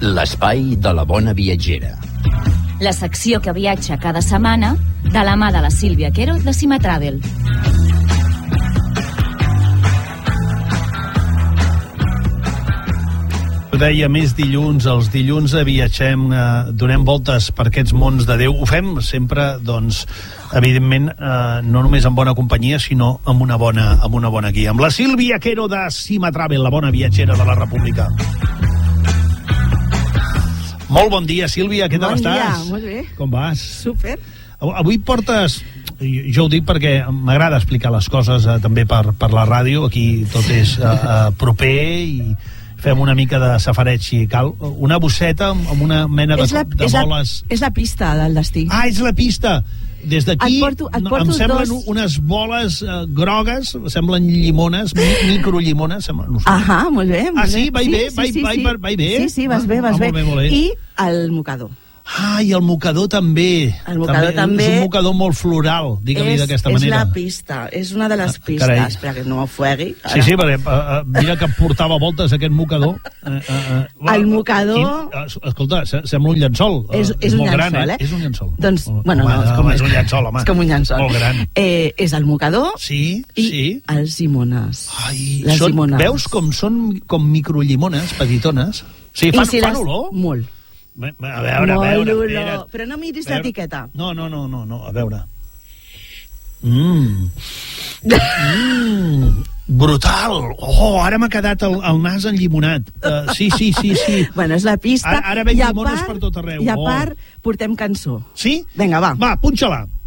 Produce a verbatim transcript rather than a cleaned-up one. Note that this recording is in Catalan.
l'espai de la bona viatgera. La secció que viatja cada setmana de la mà de la Sílvia Quero de Cima Travel. Ho deia, més dilluns, els dilluns viatgem, eh, donem voltes per aquests mons de Déu. Ho fem sempre, doncs, evidentment, eh, no només amb bona companyia, sinó amb una bona, amb una bona guia. Amb la Sílvia Quero de Cima Travel, la bona viatgera de la República. Molt bon dia, Sílvia, què tal bon estàs? Bon dia, molt bé. Com vas? Súper. Avui portes... Jo ho dic perquè m'agrada explicar les coses eh, també per, per la ràdio. Aquí tot és eh, eh, proper i fem una mica de safareig si cal. Una bosseta amb una mena de, la, de és boles... La, és la pista del destí. Ah, és la pista! Des d'aquí em semblen dos... unes boles uh, grogues, semblen llimones, mi, microlimones. Sembla, no sé. Ahà, molt bé. Molt ah, sí? Vaig sí, bé? Sí, vaig, sí, vaig, sí. vaig bé? Sí, sí, vas bé, vas ah, bé. Molt bé, molt bé. I el mocador. Ah, i el mocador també. El mocador també. És un mocador molt floral, digue-li d'aquesta manera. És la pista, és una de les pistes. Carai. Espera que no m'ofegui. Sí, sí, perquè uh, uh, mira que portava voltes aquest mocador. Uh, uh, uh, el mocador... Quin, uh, escolta, sembla un llençol. Uh, és, és, és un molt llençol, gran, eh? És un llençol. Doncs, oh, bueno, home, no, és, com, home, és un llençol, home. És com un llençol. Molt gran. Eh, és el mocador sí, i sí. els llimones. Ai, les són, llimones. Veus com són com microllimones, petitones? Sí, fan, si fan les... olor? Molt. A veure, a veure, olor. espera. Però no miris l'etiqueta. No, no, no, no, no, a veure. Mmm. Mmm. Brutal! Oh, ara m'ha quedat el, el nas enllimonat. Uh, sí, sí, sí, sí. Bueno, és la pista. Ara, ara veig llimones per tot arreu. I a part, oh. portem cançó. Sí? Vinga, va. Va, punxa-la.